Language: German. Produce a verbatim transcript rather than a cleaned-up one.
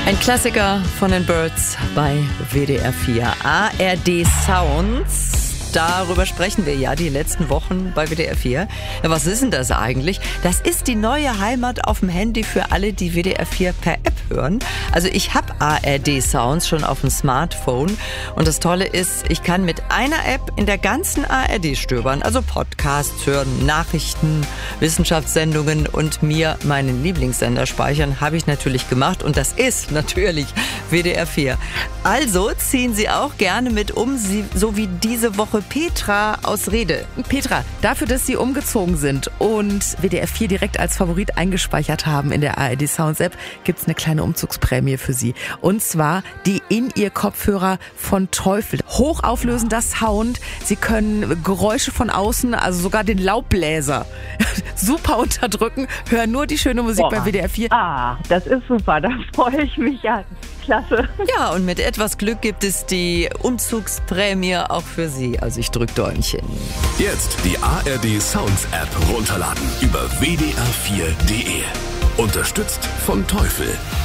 Ein Klassiker von den Birds bei W D R vier. A R D Sounds. Darüber sprechen wir ja die letzten Wochen bei W D R vier. Ja, was ist denn das eigentlich? Das ist die neue Heimat auf dem Handy für alle, die W D R vier per App hören. Also ich habe A R D Sounds schon auf dem Smartphone. Und das Tolle ist, ich kann mit einer App in der ganzen A R D stöbern. Also Podcasts hören, Nachrichten, Wissenschaftssendungen und mir meinen Lieblingssender speichern. Habe ich natürlich gemacht. Und das ist natürlich W D R vier. Also ziehen Sie auch gerne mit um, Sie, so wie diese Woche Petra aus Rede. Petra, dafür, dass Sie umgezogen sind und W D R vier direkt als Favorit eingespeichert haben in der A R D Sounds App, gibt es eine kleine Umzugsprämie für Sie. Und zwar die In-Ear-Kopfhörer von Teufel. Hochauflösender Sound. Sie können Geräusche von außen, also sogar den Laubbläser, super unterdrücken. Hören nur die schöne Musik. Boah. Bei W D R vier. Ah, das ist super. Da freue ich mich an. Klasse. Ja, und mit etwas Glück gibt es die Umzugsprämie auch für Sie. Also ich drück Däumchen. Jetzt die A R D Sounds App runterladen über w d r vier punkt d e. Unterstützt von Teufel.